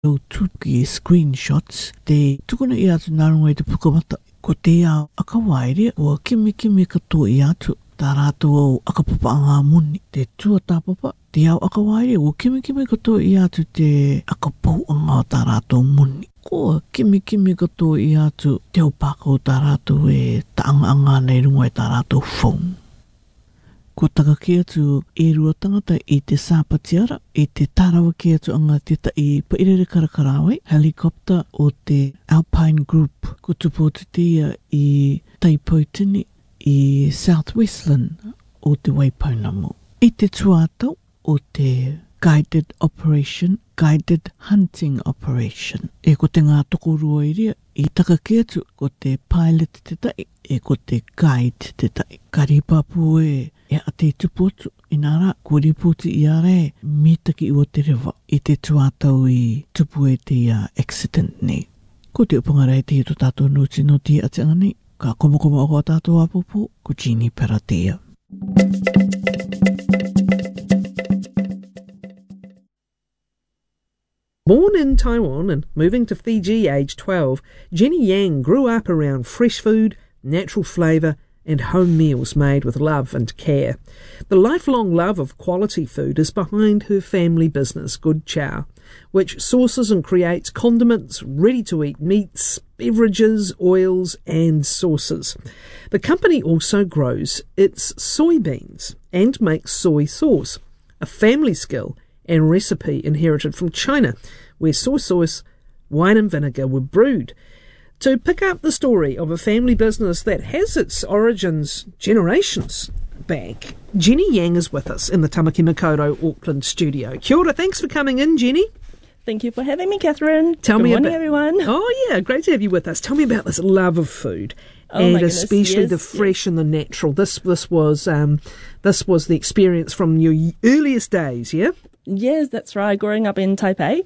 o tuki screenshots te tukuna I atu narunga I te pukamata ko te ao akawaere o kimi katoa I atu tā rātou au akapapa ngā muni te tua tāpapa te ao akawaere o kimi katoa I atu te akapau ngā tā rātou muni ko kimi katoa I atu te au pākau tā rātou e taanga nei runga e tā rātou phone. Ko taka ke atu e rua tangata I te sāpatiara, I te tārawa ke atu anga te tai pairere karakarawai, helicopter o te Alpine Group, ko tupo te tia I Taipautini, I South Westland o te Waipaunamo. I te tuatau o te Guided Hunting Operation. E ko te ngā toko rua iria, I taka ke atu ko te pilot te tai, e ko te guide te tai. Ka ripapu e a te tupotu, inara, ko ripoti I are, mitaki I o te rewa, I te tuatau I tupu e te accident nei. Ko te upangarei te to tātou nuti no te atianga nei, ka komo o tātou apopo, ko Jeannie Paratea. Born in Taiwan and moving to Fiji aged 12, Jenny Yang grew up around fresh food, natural flavour and home meals made with love and care. The lifelong love of quality food is behind her family business, Good Chow, which sources and creates condiments, ready-to-eat meats, beverages, oils and sauces. The company also grows its soybeans and makes soy sauce, a family skill and recipe inherited from China, where soy sauce, wine and vinegar were brewed. To pick up the story of a family business that has its origins generations back, Jenny Yang is with us in the Tamaki Makaurau Auckland studio. Kia ora, thanks for coming in, Jenny. Thank you for having me, Catherine. Good morning, everyone. Oh, yeah, great to have you with us. Tell me about this love of food, and especially the fresh and the natural. This was the experience from your earliest days, yeah? Yes, that's right. Growing up in Taipei.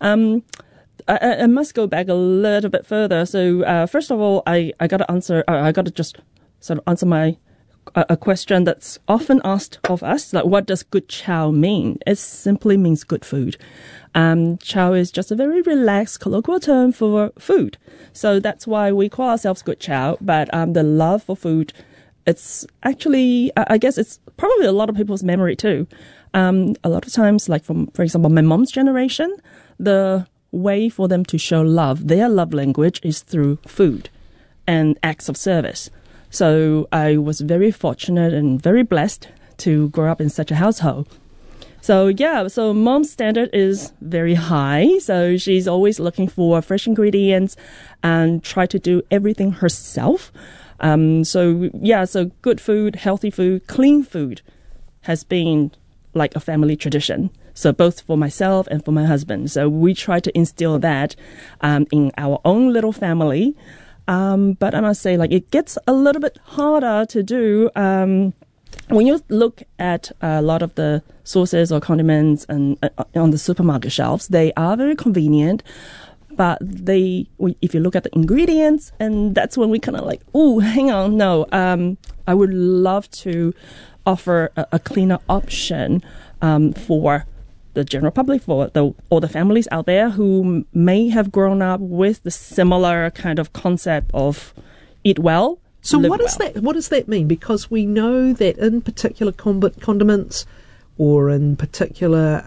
I must go back a little bit further. So first of all, I got to answer. I got to just sort of answer a question that's often asked of us, like what does good chow mean? It simply means good food. Chow is just a very relaxed colloquial term for food. So that's why we call ourselves Good Chow. But the love for food, it's actually, I guess it's probably a lot of people's memory too. A lot of times, like for example, my mom's generation, the way for them to show love, their love language is through food and acts of service. So I was very fortunate and very blessed to grow up in such a household. So mom's standard is very high. So she's always looking for fresh ingredients and try to do everything herself. So good food, healthy food, clean food has been like a family tradition. So both for myself and for my husband. So we try to instill that in our own little family. But I must say, like, it gets a little bit harder to do when you look at a lot of the sauces or condiments and on the supermarket shelves. They are very convenient, but if you look at the ingredients, and that's when we kind of like, oh, hang on, no. I would love to offer a cleaner option for the general public, for all the families out there who may have grown up with the similar kind of concept of eat well. So what does that mean? Because we know that in particular condiments or in particular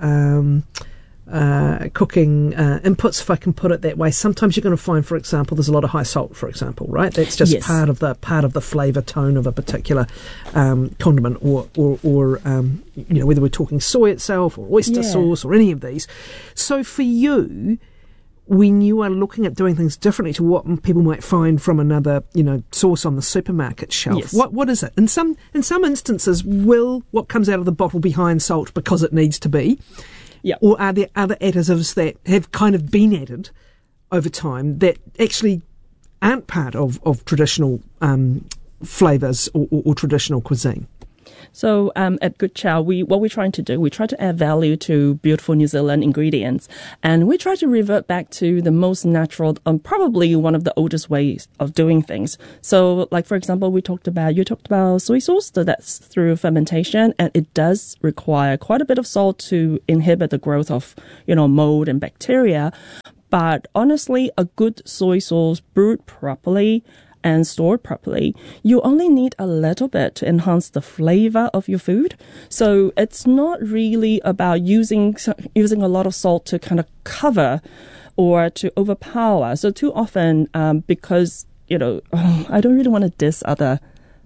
cooking inputs, if I can put it that way, sometimes you're going to find, for example, there's a lot of high salt, for example, right? That's just part of the flavour tone of a particular condiment, or whether we're talking soy itself or oyster sauce or any of these. So for you, when you are looking at doing things differently to what people might find from another, sauce on the supermarket shelf, what is it? In some instances, will what comes out of the bottle be high in salt because it needs to be? Yeah. Or are there other additives that have kind of been added over time that actually aren't part of traditional flavours or traditional cuisine? So at Good Chow, what we're trying to do, we try to add value to beautiful New Zealand ingredients, and we try to revert back to the most natural, probably one of the oldest ways of doing things. So, like for example, you talked about soy sauce, so that's through fermentation, and it does require quite a bit of salt to inhibit the growth of, mold and bacteria. But honestly, a good soy sauce brewed properly and stored properly, you only need a little bit to enhance the flavor of your food. So it's not really about using a lot of salt to kind of cover or to overpower. So too often, because, I don't really want to diss other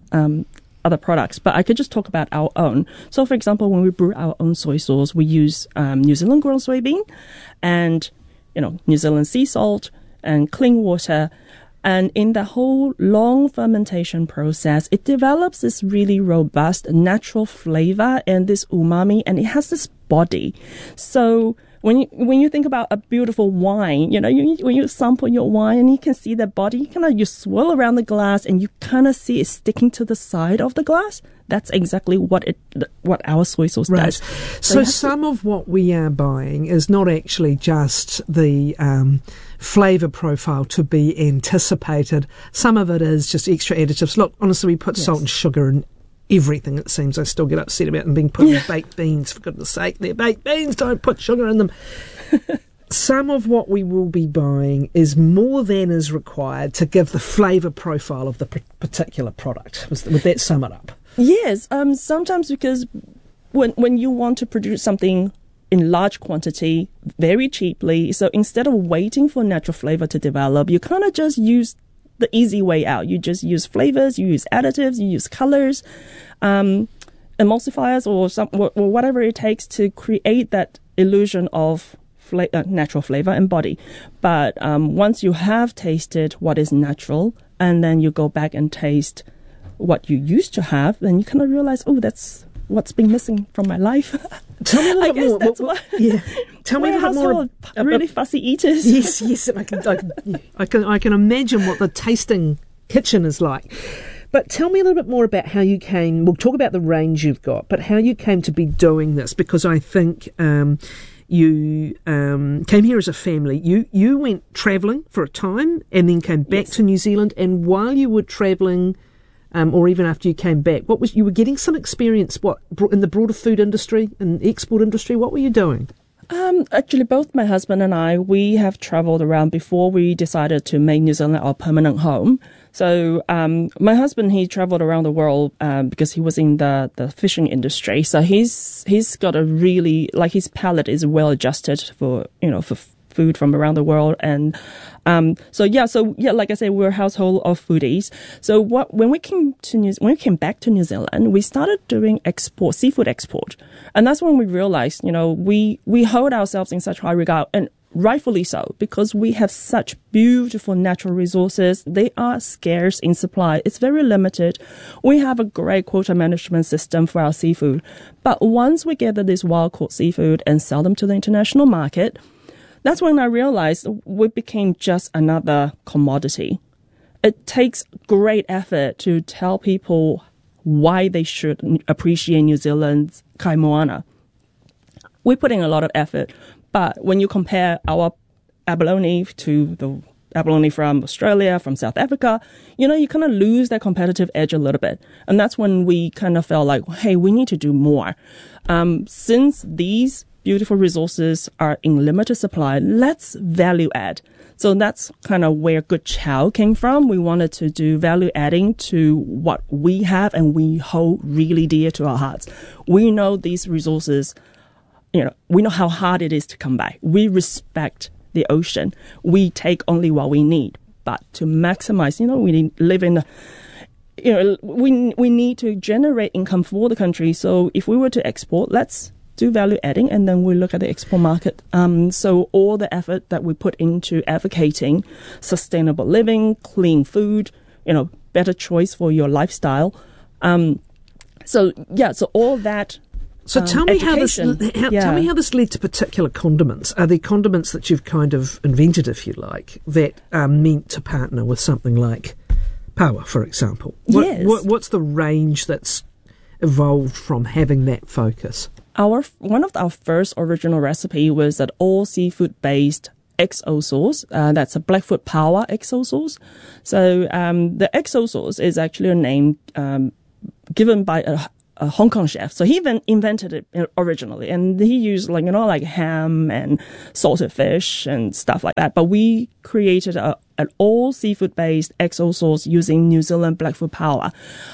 products, but I could just talk about our own. So for example, when we brew our own soy sauce, we use New Zealand grown soybean and, New Zealand sea salt and clean water. And in the whole long fermentation process, it develops this really robust natural flavor and this umami, and it has this body. So when you think about a beautiful wine, when you sample your wine and you can see the body, you swirl around the glass and you kind of see it sticking to the side of the glass. That's exactly what our soy sauce does. So some of what we are buying is not actually just the flavour profile to be anticipated. Some of it is just extra additives. Look, honestly, we put salt and sugar in everything, it seems. I still get upset about them being put in baked beans, for goodness sake. They're baked beans, don't put sugar in them. Some of what we will be buying is more than is required to give the flavour profile of the particular product. Would that sum it up? Yes, sometimes because when you want to produce something in large quantity, very cheaply, so instead of waiting for natural flavor to develop, you kind of just use the easy way out. You just use flavors, you use additives, you use colors, emulsifiers, or whatever it takes to create that illusion of natural flavor and body. But once you have tasted what is natural, and then you go back and taste what you used to have, then you kind of realize, that's what's been missing from my life. Tell me a little bit more. That's why. Yeah. Tell me a little more. Really fussy eaters. Yes. I can imagine what the tasting kitchen is like. But tell me a little bit more about how you came. We'll talk about the range you've got, but how you came to be doing this, because I think you came here as a family. You went travelling for a time and then came back to New Zealand. And while you were travelling, or even after you came back, you were getting some experience, in the broader food industry and export industry? What were you doing? Actually, both my husband and I, we have travelled around before we decided to make New Zealand our permanent home. So my husband, he travelled around the world because he was in the fishing industry. So he's got a really, his palate is well adjusted for food from around the world. And like I said, we're a household of foodies. So when we came back to New Zealand, we started doing seafood export. And that's when we realized, we hold ourselves in such high regard, and rightfully so, because we have such beautiful natural resources. They are scarce in supply. It's very limited. We have a great quota management system for our seafood. But once we gather this wild-caught seafood and sell them to the international market, that's when I realized we became just another commodity. It takes great effort to tell people why they should appreciate New Zealand's kai moana. We're putting a lot of effort, but when you compare our abalone to the abalone from Australia, from South Africa, you kind of lose that competitive edge a little bit. And that's when we kind of felt like, hey, we need to do more. Since these beautiful resources are in limited supply, let's value add. So that's kind of where Good Chow came from. We wanted to do value adding to what we have and we hold really dear to our hearts. We know these resources, we know how hard it is to come by. We respect the ocean. We take only what we need. But to maximize, we live in we need to generate income for the country. So if we were to export, let's do value adding, and then we look at the export market. So all the effort that we put into advocating sustainable living, clean food, better choice for your lifestyle. So all that. So tell me how this led to particular condiments. Are there condiments that you've kind of invented, if you like, that are meant to partner with something like Paua, for example? Yes. What's the range that's evolved from having that focus? One of our first original recipe was an all seafood based XO sauce. That's a Blackfoot Power XO sauce. So the XO sauce is actually a name given by a Hong Kong chef. So he even invented it originally, and he used like ham and salted fish and stuff like that. But we created an all seafood based XO sauce using New Zealand Blackfoot Power.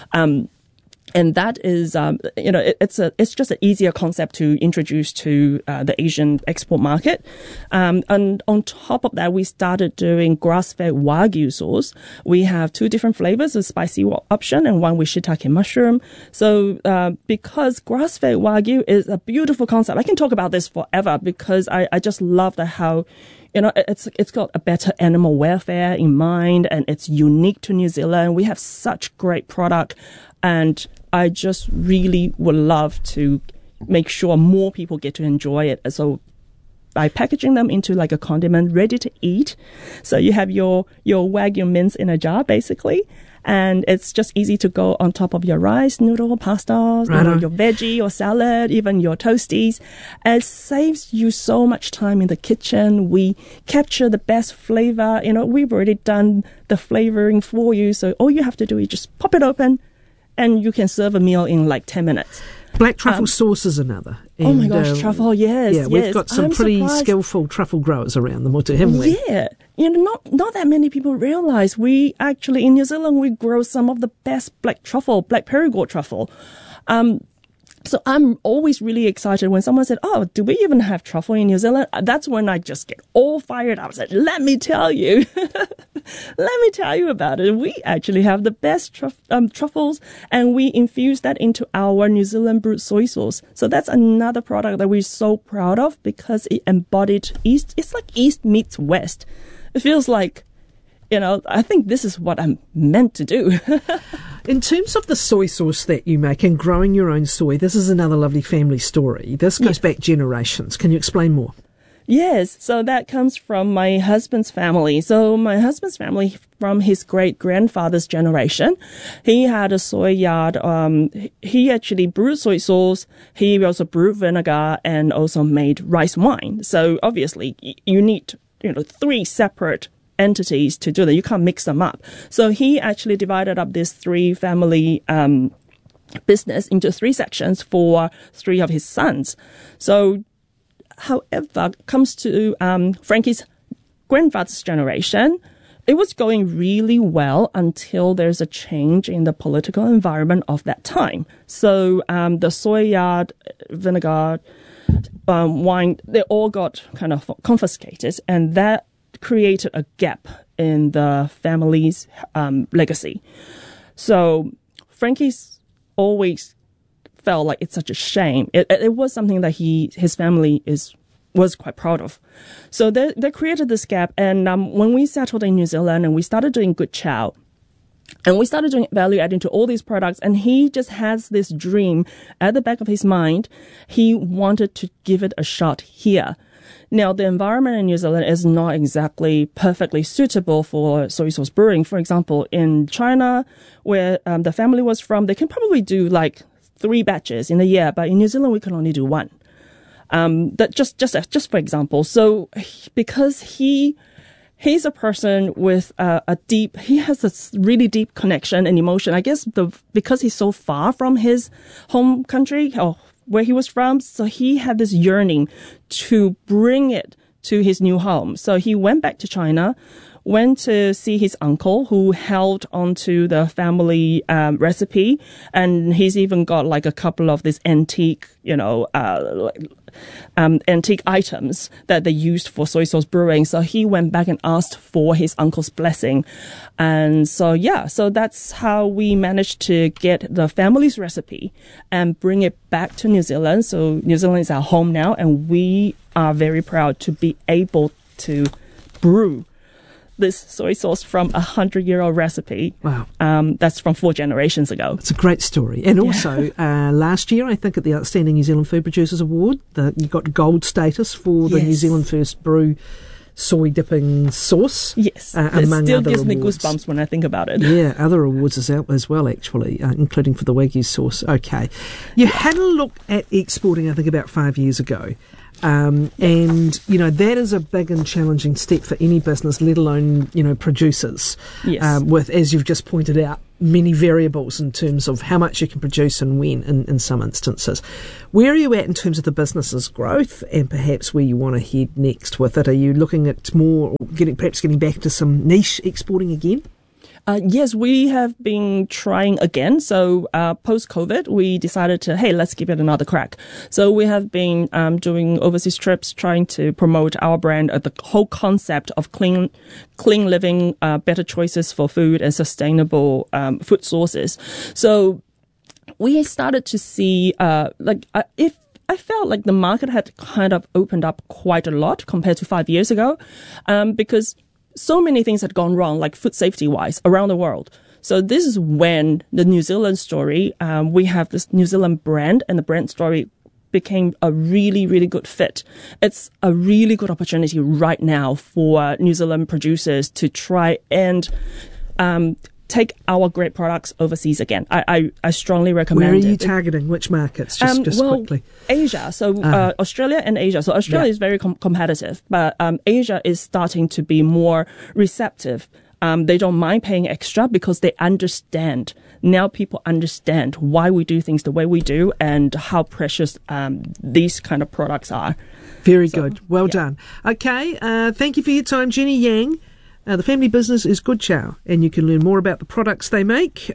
And that is, it's just an easier concept to introduce to the Asian export market. And on top of that, we started doing grass-fed Wagyu sauce. We have 2 different flavors, a spicy option and one with shiitake mushroom. So because grass-fed Wagyu is a beautiful concept, I can talk about this forever because I just love how it's got a better animal welfare in mind, and it's unique to New Zealand. We have such great product, and I just really would love to make sure more people get to enjoy it. So by packaging them into like a condiment ready to eat, so you have your Wagyu mince in a jar basically, and it's just easy to go on top of your rice, noodle, pasta, your veggie or salad, even your toasties. It saves you so much time in the kitchen. We capture the best flavor. We've already done the flavoring for you, so all you have to do is just pop it open, and you can serve a meal in like 10 minutes. Black truffle sauce is another. And, oh my gosh, truffle, yes. Yeah, we've got some pretty skillful truffle growers around the motu, haven't we? Yeah. Not that many people realize we actually, in New Zealand, we grow some of the best black Perigord truffle. So I'm always really excited when someone said, "Oh, do we even have truffle in New Zealand?" That's when I just get all fired up. I said, "Let me tell you. Let me tell you about it. We actually have the best truffles, and we infuse that into our New Zealand brewed soy sauce. So that's another product that we're so proud of because it embodied East. It's like East meets West. It feels like, I think this is what I'm meant to do." In terms of the soy sauce that you make and growing your own soy, this is another lovely family story. This goes back generations. Can you explain more? Yes, so that comes from my husband's family. So my husband's family, from his great-grandfather's generation, he had a soy yard. He actually brewed soy sauce. He also brewed vinegar and also made rice wine. So obviously, you need 3 separate entities to do that. You can't mix them up. So he actually divided up this 3 family business into 3 sections for 3 of his sons. So, however, comes to Frankie's grandfather's generation, it was going really well until there's a change in the political environment of that time. So the soy yard, vinegar, wine, they all got kind of confiscated, and that created a gap in the family's legacy. So Frankie's always felt like it's such a shame. It was something that his family was quite proud of. So they created this gap, and when we settled in New Zealand and we started doing good chow, and we started doing value adding to all these products, and he just has this dream at the back of his mind. He wanted to give it a shot here. Now, the environment in New Zealand is not exactly perfectly suitable for soy sauce brewing. For example, in China, where the family was from, they can probably do like 3 batches in a year, but in New Zealand, we can only do 1. That just for example. So because he's a person with he has a really deep connection and emotion. I guess because he's so far from his home country or where he was from, so he had this yearning to bring it to his new home. So he went back to China, went to see his uncle who held onto the family recipe, and he's even got like a couple of these antique, antique items that they used for soy sauce brewing. So he went back and asked for his uncle's blessing. And so that's how we managed to get the family's recipe and bring it back to New Zealand. So New Zealand is our home now, and we are very proud to be able to brew this soy sauce from a 100-year-old recipe. Wow. That's from 4 generations ago. It's a great story. And also, last year, I think at the Outstanding New Zealand Food Producers Award, you got gold status for the New Zealand First Brew soy dipping sauce. Yes, it among still other gives me awards. goosebumps when I think about it. Yeah, other awards as well, actually, including for the Wagyu sauce. Okay. You had a look at exporting, I think, about 5 years ago. And, that is a big and challenging step for any business, let alone, producers. Yes. With, as you've just pointed out, many variables in terms of how much you can produce and when in some instances. Where are you at in terms of the business's growth and perhaps where you want to head next with it? Are you looking at more, getting back to some niche exporting again? Yes, we have been trying again. So post-COVID, we decided to, let's give it another crack. So we have been doing overseas trips, trying to promote our brand, the whole concept of clean living, better choices for food and sustainable food sources. So we started to see, if I felt like the market had kind of opened up quite a lot compared to 5 years ago, because so many things had gone wrong, like food safety-wise, around the world. So this is when the New Zealand story, we have this New Zealand brand, and the brand story became a really, really good fit. It's a really good opportunity right now for New Zealand producers to try and take our great products overseas again. I strongly recommend it. Where are you targeting? Which markets? Just quickly. Asia. So Australia and Asia. So Australia is very competitive, but Asia is starting to be more receptive. They don't mind paying extra because they understand. Now people understand why we do things the way we do and how precious these kind of products are. Very good. Well done. Okay. Thank you for your time, Jenny Yang. The family business is Good Chow, and you can learn more about the products they make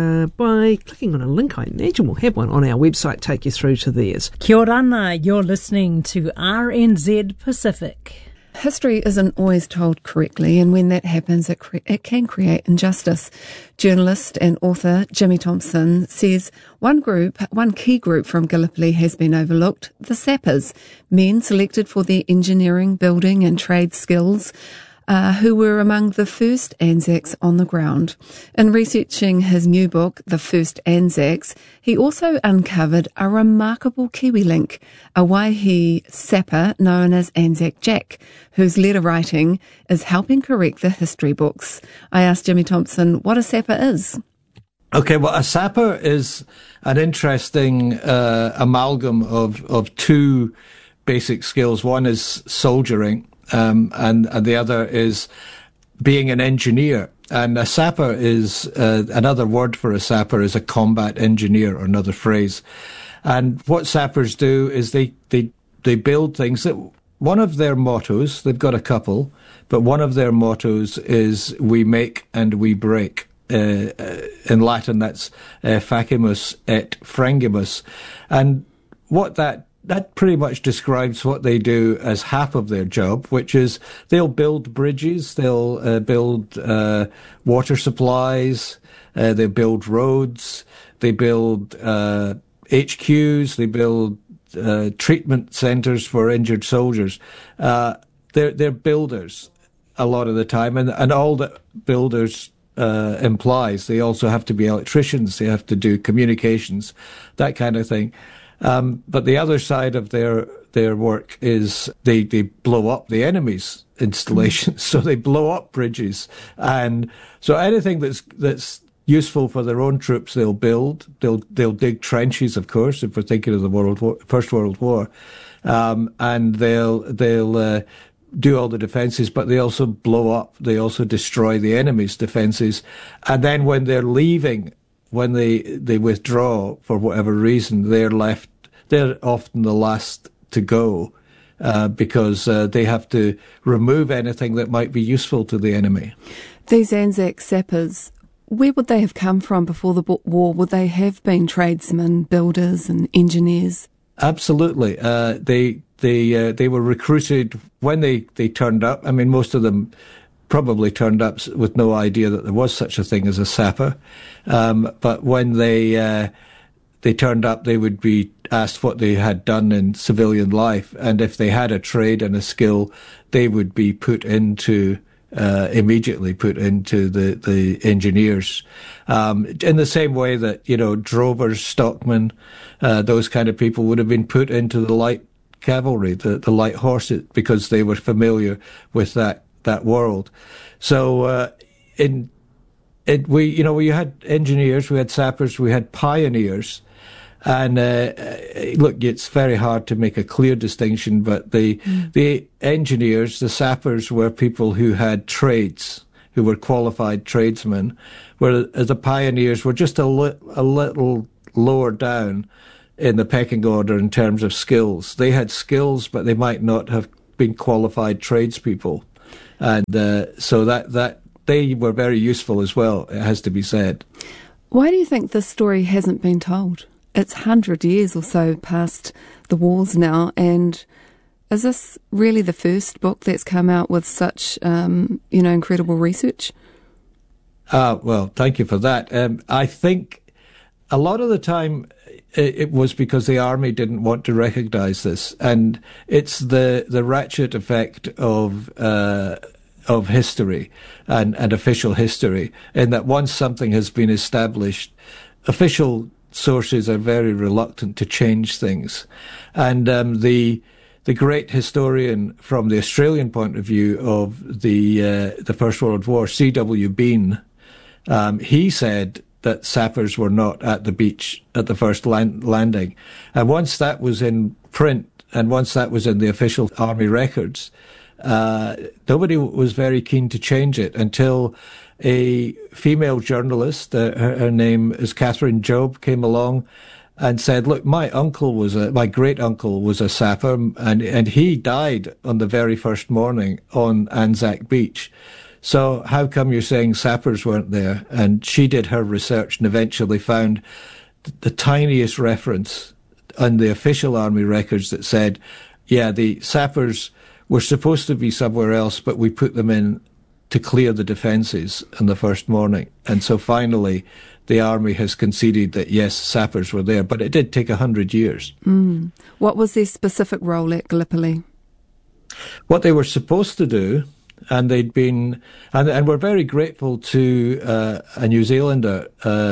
by clicking on a link. I imagine we'll have one on our website, take you through to theirs. Kia ora, you're listening to RNZ Pacific. History isn't always told correctly, and when that happens, it can create injustice. Journalist and author Jimmy Thompson says one key group from Gallipoli has been overlooked, the sappers, men selected for their engineering, building and trade skills, who were among the first Anzacs on the ground. In researching his new book, The First Anzacs, he also uncovered a remarkable Kiwi link, a Waihi sapper known as Anzac Jack, whose letter writing is helping correct the history books. I asked Jimmy Thompson what a sapper is. Okay, well, a sapper is an interesting amalgam of two basic skills. One is soldiering, and the other is being an engineer. And a sapper is, another word for a sapper is a combat engineer, or another phrase. And what sappers do is they build things that, one of their mottos, they've got a couple, but one of their mottos is we make and we break. In Latin, that's facimus et frangimus. And what that pretty much describes what they do as half of their job, which is they'll build bridges, they'll build water supplies, they build roads, they build HQs, they build treatment centres for injured soldiers. They're builders a lot of the time, and all that builders implies, they also have to be electricians, they have to do communications, that kind of thing. But the other side of their work is they blow up the enemy's installations. So they blow up bridges. And so anything that's useful for their own troops, they'll build. They'll dig trenches, of course, if we're thinking of the First World War. And they'll do all the defences, but they also blow up, they also destroy the enemy's defences. And then when they're leaving, when they withdraw for whatever reason, they're often the last to go, because they have to remove anything that might be useful to the enemy. These Anzac sappers, where would they have come from before the war? Would they have been tradesmen, builders and engineers? Absolutely. They were recruited when they turned up. I mean, most of them probably turned up with no idea that there was such a thing as a sapper. But when they turned up, they would be asked what they had done in civilian life. And if they had a trade and a skill, they would be immediately put into the engineers. In the same way that, drovers, stockmen, those kind of people would have been put into the light cavalry, the light horses, because they were familiar with that world. So we had engineers, we had sappers, we had pioneers. And look, it's very hard to make a clear distinction, but the engineers, the sappers, were people who had trades, who were qualified tradesmen, whereas the pioneers were just a little lower down in the pecking order in terms of skills. They had skills, but they might not have been qualified tradespeople. And so that they were very useful as well, it has to be said. Why do you think this story hasn't been told? It's 100 years or so past the wars now, and is this really the first book that's come out with such, incredible research? Well, thank you for that. I think a lot of the time it was because the army didn't want to recognise this, and it's the ratchet effect of history and official history, in that once something has been established, official sources are very reluctant to change things. And the great historian from the Australian point of view of the First World War, C.W. Bean, he said that sappers were not at the beach at the first landing. And once that was in print, and once that was in the official army records, nobody was very keen to change it until a female journalist, her name is Catherine Job, came along and said, look, my great uncle was a sapper, and he died on the very first morning on Anzac Beach. So how come you're saying sappers weren't there? And she did her research and eventually found the tiniest reference on the official army records that said, yeah, the sappers were supposed to be somewhere else, but we put them in to clear the defences on the first morning. And so finally, the army has conceded that, yes, sappers were there, but it did take 100 years. What was their specific role at Gallipoli? What they were supposed to do, and they'd been, and we're very grateful to a New Zealander,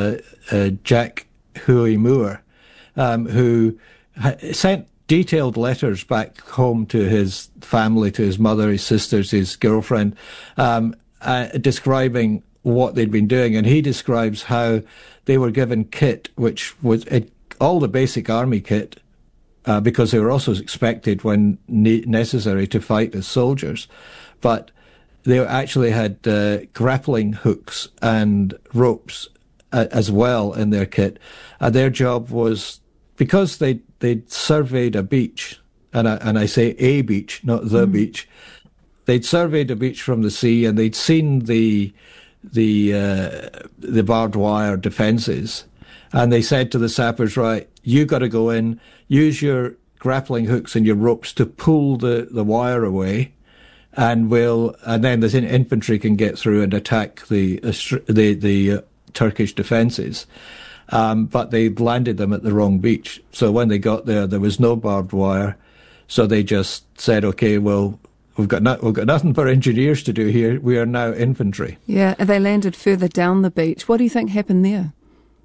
Jack Hui Moore, who sent detailed letters back home to his family, to his mother, his sisters, his girlfriend, describing what they'd been doing. And he describes how they were given kit, which was all the basic army kit, because they were also expected, when necessary, to fight as soldiers. But they actually had grappling hooks and ropes as well in their kit. Their job was, because they'd surveyed a beach, and I say a beach, not the beach. They'd surveyed a beach from the sea, and they'd seen the barbed wire defences, and they said to the sappers, right, you got to go in, use your grappling hooks and your ropes to pull the wire away, and then the infantry can get through and attack the Turkish defences. But they landed them at the wrong beach. So when they got there was no barbed wire. So they just said, okay, well, we've got nothing for engineers to do here. We are now infantry. Yeah, they landed further down the beach. What do you think happened there?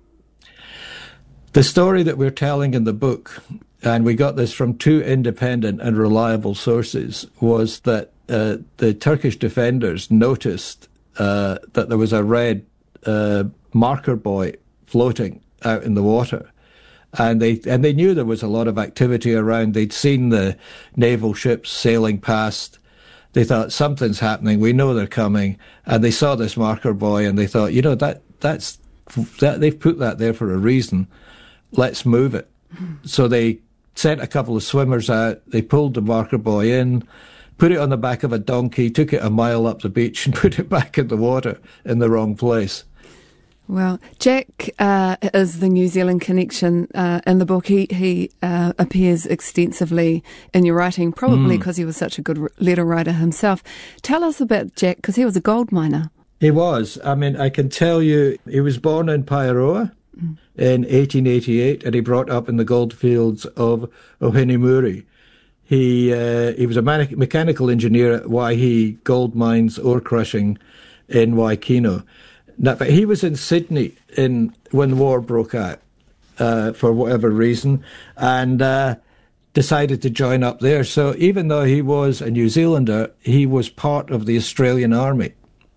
The story that we're telling in the book, and we got this from two independent and reliable sources, was that the Turkish defenders noticed that there was a red marker buoy floating out in the water, and they knew there was a lot of activity around. They'd seen the naval ships sailing past. They thought, something's happening, we know they're coming, and they saw this marker buoy and they thought, that's they've put that there for a reason, let's move it. So they sent a couple of swimmers out, they pulled the marker buoy in, put it on the back of a donkey, took it a mile up the beach and put it back in the water in the wrong place. Well, Jack is the New Zealand connection in the book. He appears extensively in your writing, probably because he was such a good letter writer himself. Tell us about Jack, because he was a gold miner. He was. I mean, I can tell you, he was born in Paeroa in 1888, and he brought up in the goldfields of Ohinimuri. He was a mechanical engineer at Waihi Gold Mines ore crushing in Waikino. Now, but he was in Sydney when the war broke out for whatever reason, and decided to join up there. So even though he was a New Zealander, he was part of the Australian Army.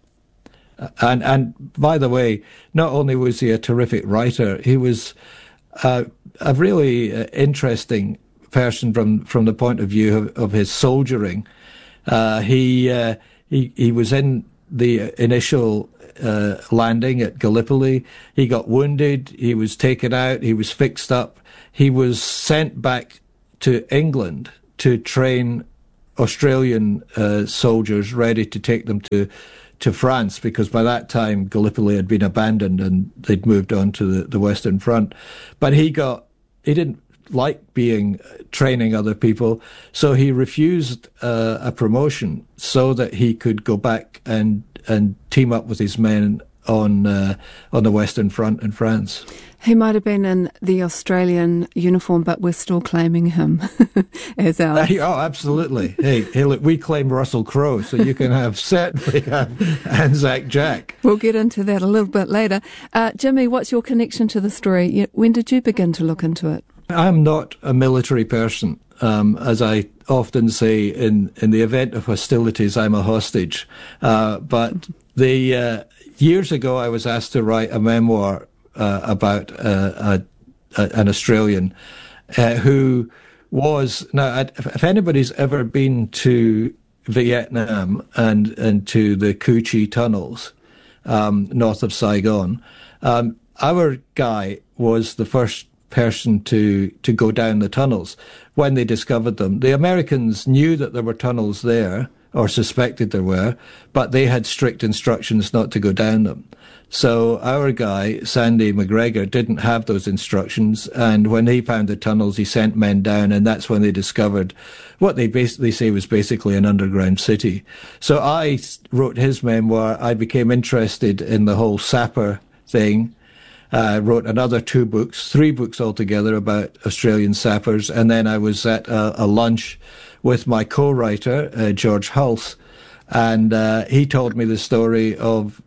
And by the way, not only was he a terrific writer, he was a really interesting person from the point of view of his soldiering. He was in the initial landing at Gallipoli. He got wounded. He was taken out. He was fixed up. He was sent back to England to train Australian soldiers ready to take them to France, because by that time Gallipoli had been abandoned and they'd moved on to the Western Front. But he didn't like training other people, so he refused a promotion so that he could go back and team up with his men on the Western Front in France. He might have been in the Australian uniform, but we're still claiming him as ours. Oh, absolutely. Hey, look, we claim Russell Crowe, so you can certainly have Anzac Jack. We'll get into that a little bit later. Jimmy, what's your connection to the story? When did you begin to look into it? I'm not a military person. As I often say, in the event of hostilities, I'm a hostage. But years ago, I was asked to write a memoir about an Australian who was... Now, if anybody's ever been to Vietnam and to the Cu Chi tunnels north of Saigon, our guy was the first person to go down the tunnels when they discovered them. The Americans knew that there were tunnels there, or suspected there were, but they had strict instructions not to go down them. So our guy, Sandy McGregor, didn't have those instructions, and when he found the tunnels, he sent men down, and that's when they discovered what they say was basically an underground city. So I wrote his memoir. I became interested in the whole sapper thing. Wrote another 3 books altogether about Australian sappers, and then I was at a lunch with my co-writer, George Hulse, and he told me the story of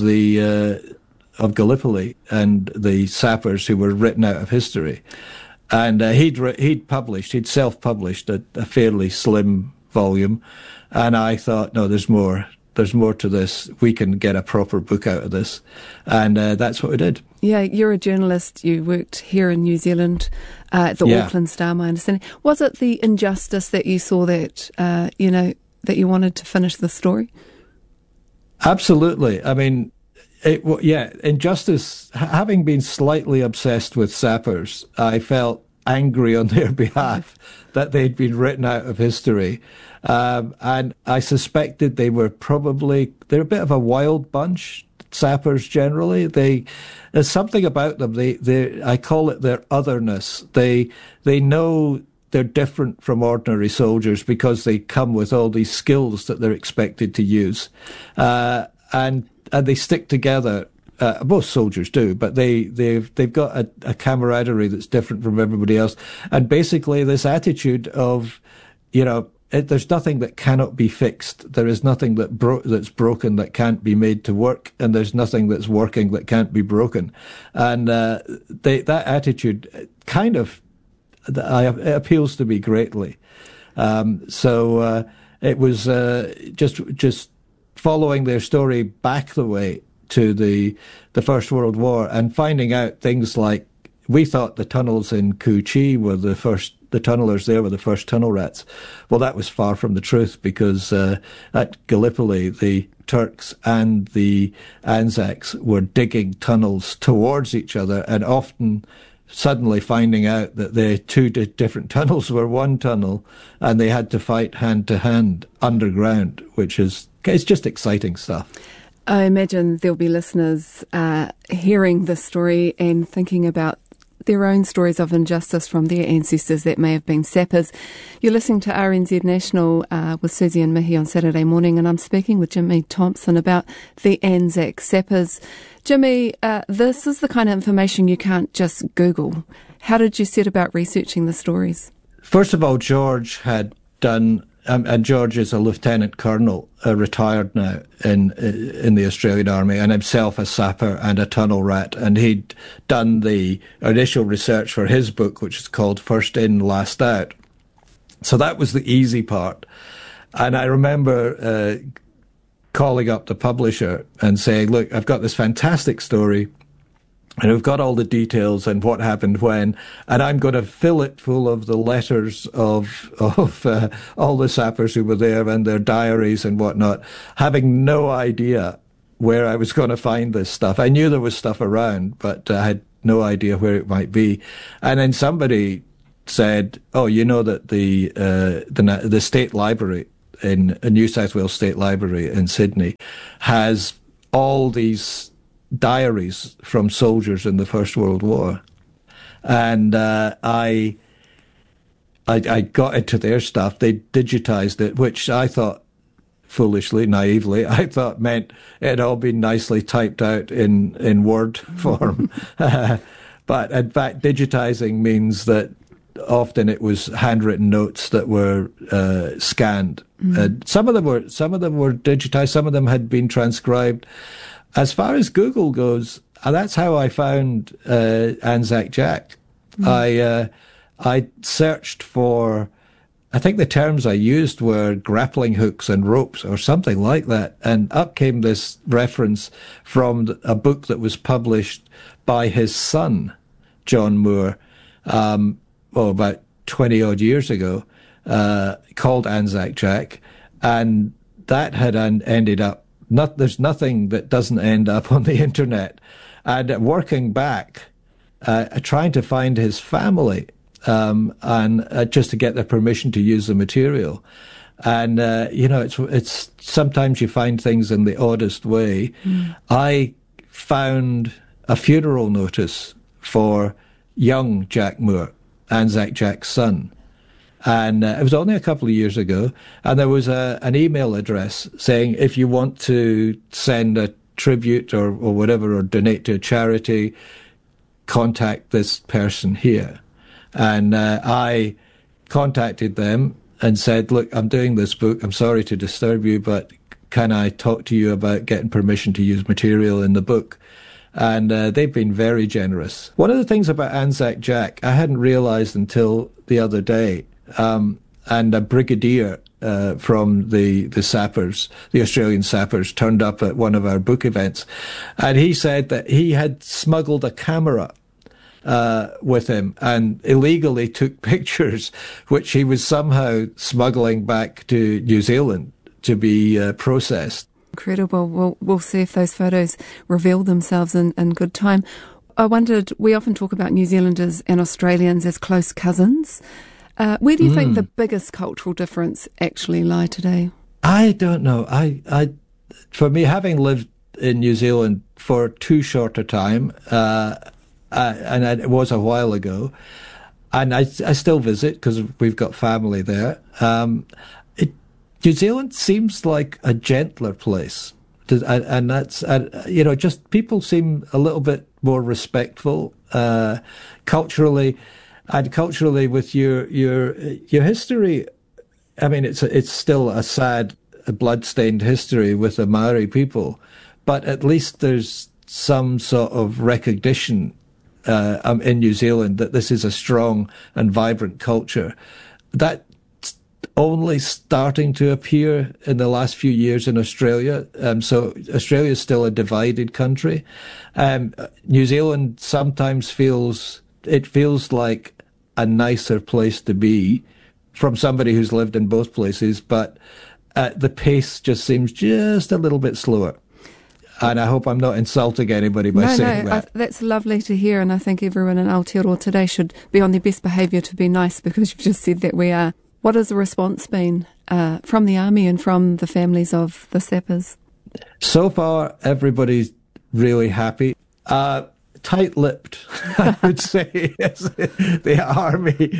Gallipoli and the sappers who were written out of history. And he'd self-published a fairly slim volume, and I thought, no, there's more to this. We can get a proper book out of this. And that's what we did. Yeah, you're a journalist. You worked here in New Zealand at the Auckland Star, my understanding. Was it the injustice that you saw that, that you wanted to finish the story? Absolutely. I mean, injustice. Having been slightly obsessed with sappers, I felt angry on their behalf that they'd been written out of history. And I suspected they're a bit of a wild bunch, sappers generally. There's something about them. I call it their otherness. They know they're different from ordinary soldiers because they come with all these skills that they're expected to use. And they stick together. Most soldiers do, but they've got a camaraderie that's different from everybody else. And basically this attitude of, there's nothing that cannot be fixed. There is nothing that's broken that can't be made to work, and there's nothing that's working that can't be broken. And that attitude kind of it appeals to me greatly. So it was just following their story back the way to the First World War and finding out things like, we thought the tunnels in Cu Chi were the tunnellers there were the first tunnel rats. Well, that was far from the truth, because at Gallipoli, the Turks and the Anzacs were digging tunnels towards each other, and often suddenly finding out that the 2 different tunnels were one tunnel, and they had to fight hand to hand underground, it's just exciting stuff. I imagine there'll be listeners hearing this story and thinking about their own stories of injustice from their ancestors that may have been sappers. You're listening to RNZ National with Susie and Mihi on Saturday morning, and I'm speaking with Jimmy Thompson about the Anzac sappers. Jimmy, this is the kind of information you can't just Google. How did you set about researching the stories? First of all, George had done... and George is a lieutenant colonel, retired now in the Australian Army, and himself a sapper and a tunnel rat. And he'd done the initial research for his book, which is called First In, Last Out. So that was the easy part. And I remember calling up the publisher and saying, look, I've got this fantastic story, and I've got all the details and what happened when, and I'm going to fill it full of the letters of all the sappers who were there and their diaries and whatnot, having no idea where I was going to find this stuff. I knew there was stuff around, but I had no idea where it might be. And then somebody said, oh, you know that the State Library in New South Wales State Library in Sydney has all these diaries from soldiers in the First World War. And I got into their stuff. They digitized it, which I thought, foolishly, naively, I thought meant it had all been nicely typed out in Word form. But in fact, digitizing means that often it was handwritten notes that were scanned. Some of them were digitized. Some of them had been transcribed. As far as Google goes, that's how I found Anzac Jack. I searched for, I think the terms I used were grappling hooks and ropes or something like that. And up came this reference from a book that was published by his son, John Moore, about 20 odd years ago, called Anzac Jack. And that had ended up, there's nothing that doesn't end up on the internet. And working back, trying to find his family, and just to get their permission to use the material. And, it's sometimes you find things in the oddest way. I found a funeral notice for young Jack Moore, Anzac Jack's son. And it was only a couple of years ago. And there was an email address saying, if you want to send a tribute or whatever, or donate to a charity, contact this person here. And I contacted them and said, look, I'm doing this book. I'm sorry to disturb you, but can I talk to you about getting permission to use material in the book? And they've been very generous. One of the things about Anzac Jack I hadn't realized until the other day, and a brigadier from the sappers, the Australian sappers, turned up at one of our book events, and he said that he had smuggled a camera with him and illegally took pictures, which he was somehow smuggling back to New Zealand to be processed. Incredible. We'll see if those photos reveal themselves in good time. I wondered, we often talk about New Zealanders and Australians as close cousins. Where do you think the biggest cultural difference actually lie today? I don't know. For me, having lived in New Zealand for too short a time, and it was a while ago, and I still visit because we've got family there. New Zealand seems like a gentler place, and that's just people seem a little bit more respectful culturally, and culturally with your history. I mean, it's still a sad, blood-stained history with the Maori people, but at least there's some sort of recognition in New Zealand that this is a strong and vibrant culture. That's only starting to appear in the last few years in Australia. So Australia is still a divided country. New Zealand sometimes feels like a nicer place to be from somebody who's lived in both places, but the pace just seems just a little bit slower. And I hope I'm not insulting anybody by saying that. That's lovely to hear, and I think everyone in Aotearoa today should be on their best behaviour to be nice, because you've just said that we are. What has the response been from the Army and from the families of the sappers? So far, everybody's really happy. Tight-lipped, I would say, the Army.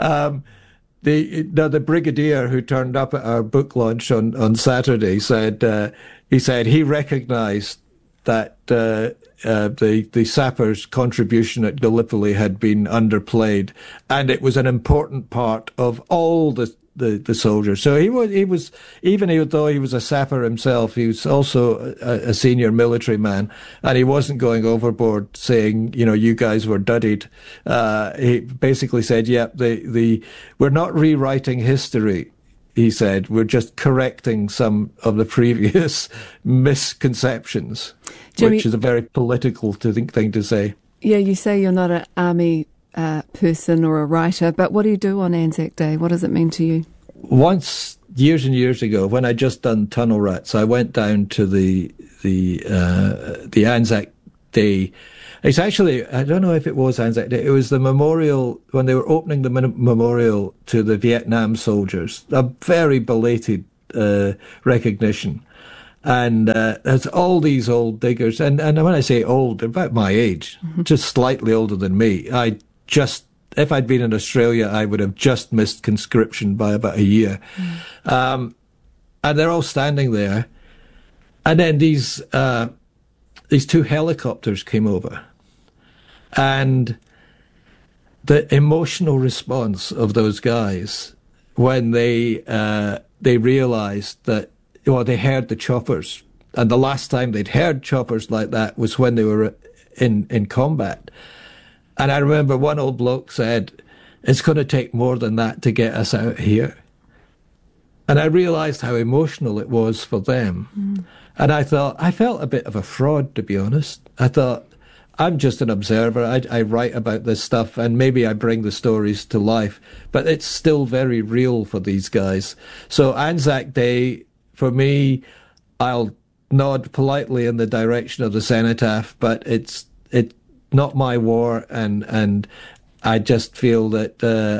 The brigadier who turned up at our book launch on Saturday said he recognised that the sappers' contribution at Gallipoli had been underplayed, and it was an important part of all the the soldiers. So he was even though he was a sapper himself, he was also a senior military man, and he wasn't going overboard saying, you guys were duddied. He basically said, yep, we're not rewriting history. He said, we're just correcting some of the previous misconceptions, Jimmy, which is a very political thing to say. Yeah, you say you're not an army person or a writer, but what do you do on Anzac Day? What does it mean to you? Once, years and years ago, when I just done Tunnel Rats, I went down to the Anzac Day. It's actually, I don't know if it was Anzac Day. It was the memorial, when they were opening the memorial to the Vietnam soldiers. A very belated recognition. And there's all these old diggers. And when I say old, they're about my age, just slightly older than me. If I'd been in Australia, I would have just missed conscription by about a year. And they're all standing there. And then these two helicopters came over. And the emotional response of those guys when they realised that, they heard the choppers. And the last time they'd heard choppers like that was when they were in combat. And I remember one old bloke said, it's going to take more than that to get us out here. And I realised how emotional it was for them. And I felt a bit of a fraud, to be honest. I thought, I'm just an observer. I write about this stuff and maybe I bring the stories to life, but it's still very real for these guys. So Anzac Day, for me, I'll nod politely in the direction of the cenotaph, but it's not my war, and I just feel that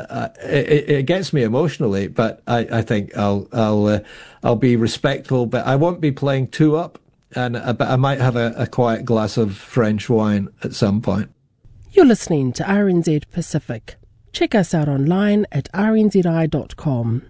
it gets me emotionally. But I think I'll be respectful, but I won't be playing too up. But I might have a quiet glass of French wine at some point. You're listening to RNZ Pacific. Check us out online at rnzi.com.